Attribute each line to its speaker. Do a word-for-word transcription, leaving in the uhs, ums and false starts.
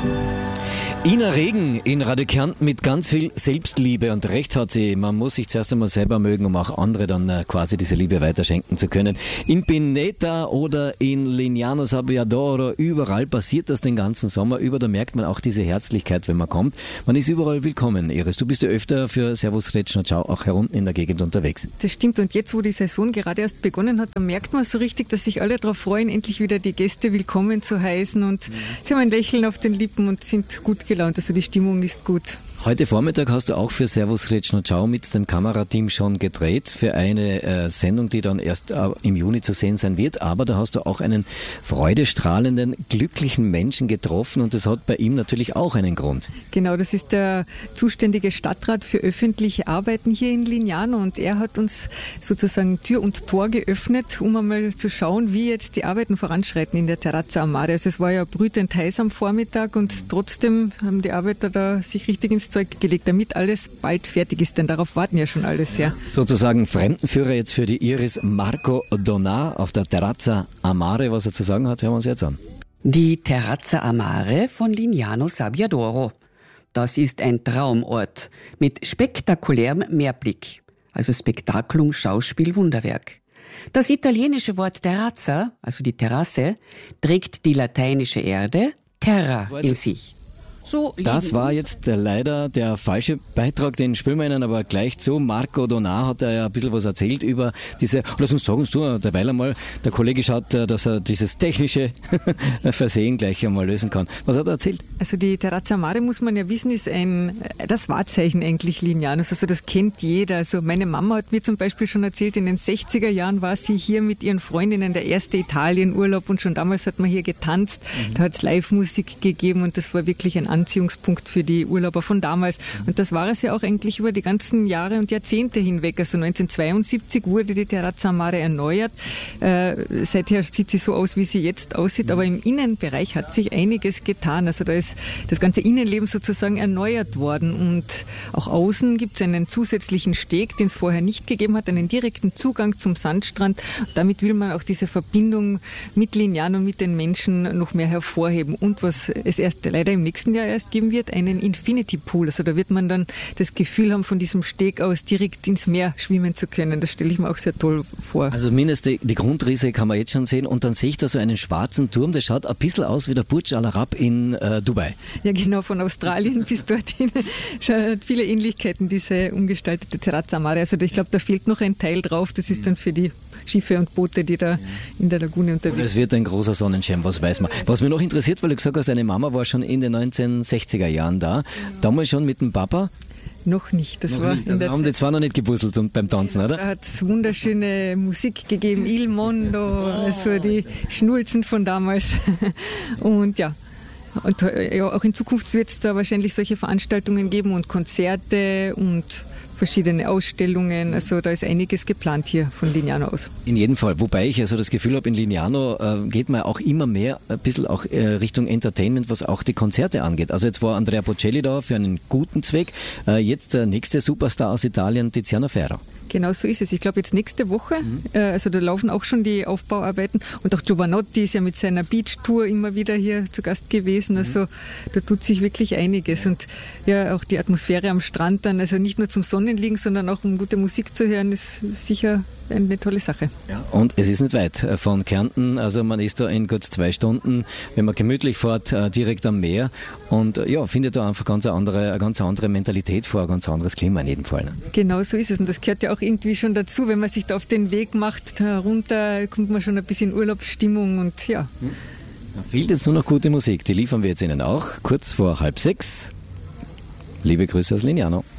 Speaker 1: Ina Regen in Radio Kärnten mit ganz viel Selbstliebe, und recht hat sie, man muss sich zuerst einmal selber mögen, um auch andere dann äh, quasi diese Liebe weiterschenken zu können. In Pineta oder in Lignano Sabbiadoro, überall passiert das den ganzen Sommer über, da merkt man auch diese Herzlichkeit, wenn man kommt. Man ist überall willkommen, Iris. Du bist ja öfter für Servus Retschner Ciao auch herunten in der Gegend unterwegs.
Speaker 2: Das stimmt, und jetzt, wo die Saison gerade erst begonnen hat, da merkt man so richtig, dass sich alle darauf freuen, endlich wieder die Gäste willkommen zu heißen, und mhm. sie haben ein Lächeln auf den Lippen und sind gut gelaunt. Also die Stimmung ist gut.
Speaker 1: Heute Vormittag hast du auch für Servus Retschner Ciao mit dem Kamerateam schon gedreht für eine äh, Sendung, die dann erst äh, im Juni zu sehen sein wird. Aber da hast du auch einen freudestrahlenden, glücklichen Menschen getroffen, und das hat bei ihm natürlich auch einen Grund.
Speaker 2: Genau, das ist der zuständige Stadtrat für öffentliche Arbeiten hier in Lignano, und er hat uns sozusagen Tür und Tor geöffnet, um einmal zu schauen, wie jetzt die Arbeiten voranschreiten in der Terrazza Amare. Also es war ja brütend heiß am Vormittag, und trotzdem haben die Arbeiter da sich richtig ins Zeug gelegt, damit alles bald fertig ist, denn darauf warten ja schon alle sehr.
Speaker 1: Sozusagen Fremdenführer jetzt für die Iris, Marco Donà auf der Terrazza Amare. Was er zu sagen hat, hören wir uns jetzt an.
Speaker 3: Die Terrazza Amare von Lignano Sabbiadoro. Das ist ein Traumort mit spektakulärem Meerblick, also Spektakulum, Schauspiel, Wunderwerk. Das italienische Wort Terrazza, also die Terrasse, trägt die lateinische Erde, Terra, in sich. So,
Speaker 1: das war jetzt äh, leider der falsche Beitrag, den spielen wir Ihnen aber gleich zu. Marco Donà hat ja ein bisschen was erzählt über diese, oder sonst sagen du derweil einmal, der Kollege schaut, dass er dieses technische Versehen gleich einmal lösen kann. Was hat er erzählt?
Speaker 2: Also die Terrazza Amare, muss man ja wissen, ist ein, das Wahrzeichen eigentlich Lignanos, also das kennt jeder. Also meine Mama hat mir zum Beispiel schon erzählt, in den sechziger Jahren war sie hier mit ihren Freundinnen, der erste Italienurlaub, und schon damals hat man hier getanzt, mhm. da hat es Live-Musik gegeben, und das war wirklich ein Anziehungspunkt für die Urlauber von damals. Und das war es ja auch eigentlich über die ganzen Jahre und Jahrzehnte hinweg. Also neunzehnhundertzweiundsiebzig wurde die Terrazza Amare erneuert. Äh, seither sieht sie so aus, wie sie jetzt aussieht. Aber im Innenbereich hat sich einiges getan. Also da ist das ganze Innenleben sozusagen erneuert worden. Und auch außen gibt es einen zusätzlichen Steg, den es vorher nicht gegeben hat, einen direkten Zugang zum Sandstrand. Und damit will man auch diese Verbindung mit Lignano und mit den Menschen noch mehr hervorheben. Und was es erst leider im nächsten Jahr erst geben wird, einen Infinity Pool. Also da wird man dann das Gefühl haben, von diesem Steg aus direkt ins Meer schwimmen zu können. Das stelle ich mir auch sehr toll vor.
Speaker 1: Also mindestens die, die Grundrisse kann man jetzt schon sehen, und dann sehe ich da so einen schwarzen Turm, der schaut ein bisschen aus wie der Burj Al Arab in äh, Dubai.
Speaker 2: Ja genau, von Australien bis dorthin. Hat viele Ähnlichkeiten, diese umgestaltete Terrazza Amare. Also ich glaube, da fehlt noch ein Teil drauf, das ist dann für die Schiffe und Boote, die da ja. in der Lagune unterwegs sind.
Speaker 1: Es wird ein großer Sonnenschirm, was weiß man. Was mich noch interessiert, weil du gesagt hast, deine Mama war schon in den neunzehnhundertsechziger Jahren da. Damals schon mit dem Papa?
Speaker 2: Noch nicht. Das
Speaker 1: noch
Speaker 2: war
Speaker 1: nicht.
Speaker 2: In
Speaker 1: also
Speaker 2: der
Speaker 1: haben
Speaker 2: Zeit.
Speaker 1: die zwar noch nicht gebusselt und beim Tanzen, oder?
Speaker 2: Da hat es wunderschöne Musik gegeben, Il Mondo, also die Schnulzen von damals. Und ja, und ja, auch in Zukunft wird es da wahrscheinlich solche Veranstaltungen geben und Konzerte und verschiedene Ausstellungen, also da ist einiges geplant hier von Lignano aus.
Speaker 1: In jedem Fall, wobei ich also das Gefühl habe, in Lignano äh, geht man auch immer mehr ein bisschen auch äh, Richtung Entertainment, was auch die Konzerte angeht. Also jetzt war Andrea Bocelli da für einen guten Zweck, äh, jetzt der nächste Superstar aus Italien, Tiziano Ferro.
Speaker 2: Genau so ist es. Ich glaube, jetzt nächste Woche, mhm. äh, also da laufen auch schon die Aufbauarbeiten, und auch Giovanotti ist ja mit seiner Beach-Tour immer wieder hier zu Gast gewesen. Also mhm. da tut sich wirklich einiges, und ja, auch die Atmosphäre am Strand dann, also nicht nur zum Sonnenliegen, sondern auch um gute Musik zu hören, ist sicher eine tolle Sache.
Speaker 1: Ja. Und es ist nicht weit von Kärnten, also man ist da in gut zwei Stunden, wenn man gemütlich fährt, direkt am Meer, und ja, findet da einfach ganz eine andere, eine ganz andere Mentalität vor, ein ganz anderes Klima in jedem Fall. Ne?
Speaker 2: Genau so ist es, und das gehört ja auch irgendwie schon dazu, wenn man sich da auf den Weg macht, herunter, kommt man schon ein bisschen in Urlaubsstimmung, und ja.
Speaker 1: Da fehlt jetzt nur noch gute Musik, die liefern wir jetzt Ihnen auch, kurz vor halb sechs. Liebe Grüße aus Lignano.